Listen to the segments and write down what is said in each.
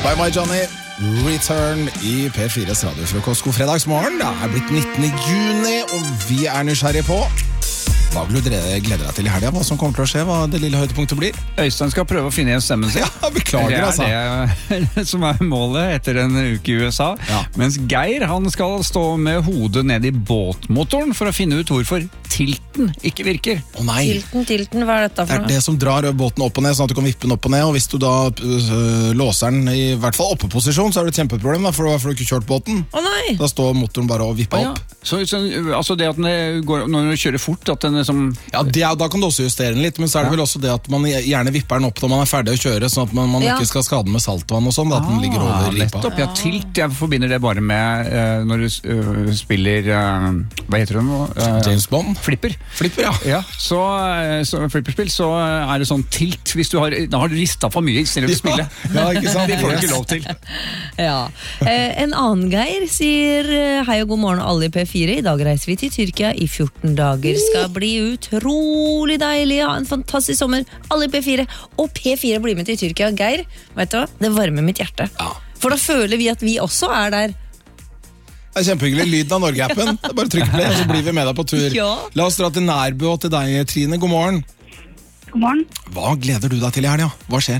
Bye bye Johnny, Return i P4s radiofrokost. God fredagsmorgen, det er blitt 19. juni, og vi er nysgjerrige på hva vil du glede deg til i helgen? Hva som kommer til å skje? Hva det lille høydepunktet blir? Øystein skal prøve å finne igjen stemmen sin. Ja, beklager altså. Det det som er målet etter en uke i USA. Ja. Mens Geir, han skal stå med hodet ned i båtmotoren for å finne ut hvorfor tilten ikke virker. Å nei! Tilten, hva er dette for noe? Det er det som drar båten opp og ned, sånn at du kan vippe den opp og ned, og hvis du da låser den i hvert fall oppeposisjon, så er det et kjempeproblem, da, for da får du ikke kjørt båten. Å nei! Da står motoren bare og vipper opp. Så altså det at den går, når du kjører fort, at den liksom... Ja, da kan du også justere den litt, men så er det vel også det at man gjerne vipper den opp når man er ferdig å kjøre, sånn at man ikke skal skade den med saltvann og sånn, at den ligger over ripa. Nettopp, ja, tilt, jeg forbinder det bare med når du spiller, hva heter det nå? James Bond? Flipper, ja. Så flipperspill, så er det sånn tilt, hvis du da har du ristet for mye i stedet for å spille. Ja, ikke sant? Det får du ikke lov til. Ja. En annen Geir sier hei og god morgen alle i P4. I dag reiser vi til Tyrkia i 14 dager. Skal bli utrolig deilig, ha en fantastisk sommer. Alle i P4. Og P4 blir med til Tyrkia. Geir, vet du hva? Det varmer mitt hjerte. Ja. For da føler vi at vi også er der. Det er kjempehyggelig. Lyden av Norge-appen. Bare trykk play, og så blir vi med deg på tur. Ja. La oss dra til Nærbu og til deg, Trine. God morgen. God morgen. Hva gleder du deg til i helgen? Hva skjer?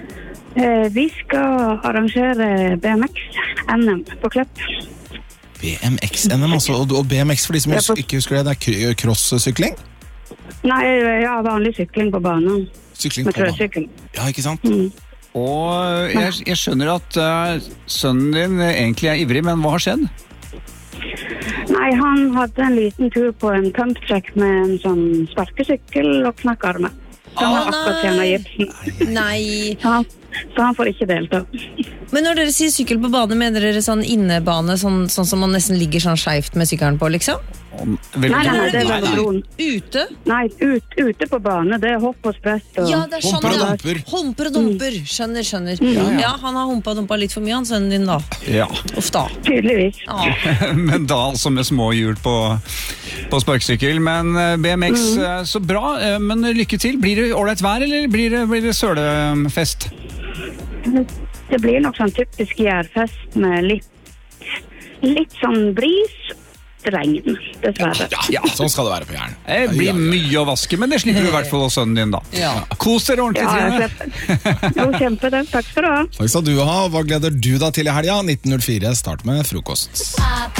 Vi skal arrangere BMX-NM på Klepp. BMX-NM, altså. Og BMX, for de som ikke husker det, det er cross-sykling? Nei, ja, vanlig sykling på banen. Sykling med på banen. trøsykling. Ja, ikke sant? Og jeg skjønner at sønnen din egentlig er ivrig, men hva har skjedd? Nei, han hadde en liten tur på en pumptrack med en sånn sparkesykkel og knakk armen. Han har akkurat fjernet gipsen. Nei. Så han får ikke delta. Men når dere sier sykkel på bane, mener dere sånn innebane, sånn som man nesten ligger sånn skjevt med sykkelen på, liksom? Nei, det er velodron. Ute? Nei, ute på bane, det er hopp og sprett og... Ja, det er sånn. Humper og dumper. Humper og dumper, skjønner. Ja, han har humpet og dumpet litt for mye, han sønnen din da. Ja. Uff da. Tydeligvis. Ja. Men da altså med små hjul på sparksykkel. Men BMX, så bra. Men lykke til. Blir det ordentlig vær, eller blir det sølefest? Det blir nok sånn typisk gjærfest med litt sånn bris, regn, dessverre. Ja, sånn skal det være på Jæren. Det blir mye å vaske, men det slipper du i hvert fall hos sønnen din da. Ja. Kos dere ordentlig, Trine. Jo, kjempe det. Takk skal du ha. Takk skal du ha. Hva gleder du deg til i helgen? 1904, start med frokost.